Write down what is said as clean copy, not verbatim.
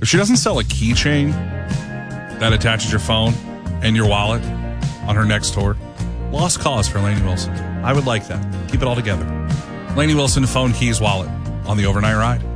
If she doesn't sell a keychain that attaches your phone and your wallet on her next tour, lost cause for Lainey Wilson. I would like that. Keep it all together. Lainey Wilson, phone, keys, wallet on the overnight ride.